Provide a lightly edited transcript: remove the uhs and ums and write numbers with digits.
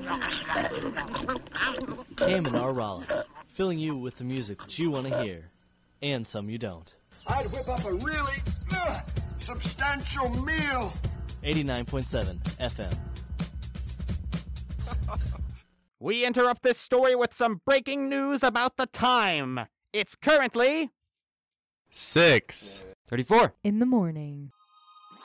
KMNR Raleigh, filling you with the music that you want to hear, and some you don't. I'd whip up a really substantial meal. 89.7 FM. We interrupt this story with some breaking news about the time. It's currently 6:34 in the morning.